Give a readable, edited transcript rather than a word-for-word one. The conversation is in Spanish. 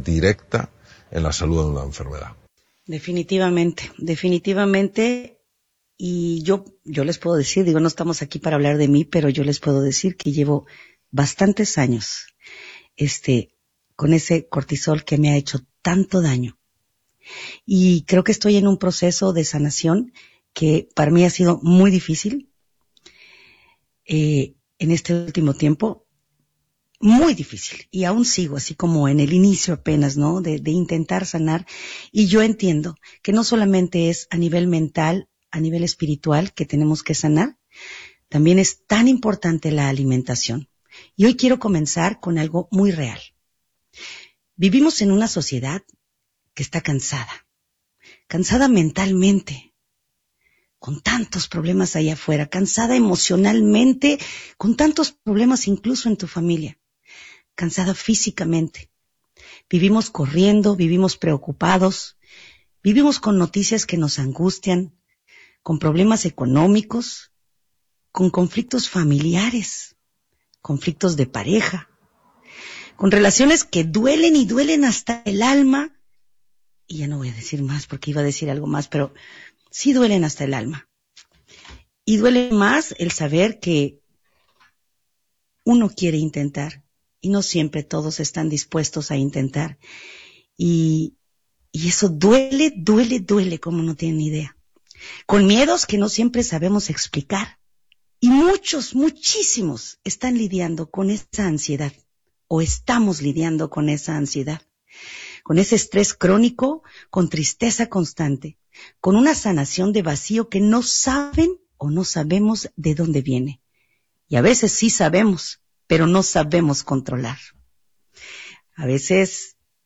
directa en la salud de una enfermedad. Definitivamente. Y yo les puedo decir, no estamos aquí para hablar de mí, pero yo les puedo decir que llevo bastantes años, con ese cortisol que me ha hecho tanto daño. Y creo que estoy en un proceso de sanación que para mí ha sido muy difícil, en este último tiempo, muy difícil. Y aún sigo así como en el inicio apenas, ¿no? De intentar sanar. Y yo entiendo que no solamente es a nivel mental, a nivel espiritual que tenemos que sanar, también es tan importante la alimentación. Y hoy quiero comenzar con algo muy real. Vivimos en una sociedad que está cansada mentalmente, con tantos problemas allá afuera, cansada emocionalmente, con tantos problemas incluso en tu familia, cansada físicamente. Vivimos corriendo, vivimos preocupados, vivimos con noticias que nos angustian, con problemas económicos, con conflictos familiares, conflictos de pareja, con relaciones que duelen y duelen hasta el alma. Y ya no voy a decir más porque iba a decir algo más, pero sí duelen hasta el alma. Y duele más el saber que uno quiere intentar y no siempre todos están dispuestos a intentar. Y eso duele como no tienen idea. Con miedos que no siempre sabemos explicar. Y muchísimos están lidiando con esa ansiedad o estamos lidiando con esa ansiedad, con ese estrés crónico, con tristeza constante, con una sanación de vacío que no saben o no sabemos de dónde viene. Y a veces sí sabemos, pero no sabemos controlar. A veces